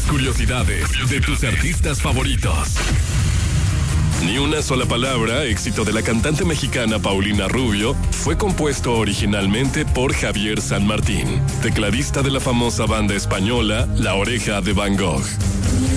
las curiosidades de tus artistas favoritos. Ni una sola palabra, éxito de la cantante mexicana Paulina Rubio, fue compuesto originalmente por Javier San Martín, tecladista de la famosa banda española La Oreja de Van Gogh.